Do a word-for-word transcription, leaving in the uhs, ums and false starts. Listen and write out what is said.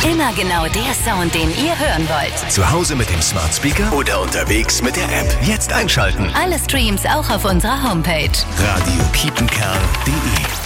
Immer genau der Sound, den ihr hören wollt. Zu Hause mit dem Smart Speaker oder unterwegs mit der App. Jetzt einschalten. Alle Streams auch auf unserer Homepage. radio kiepenkerl punkt de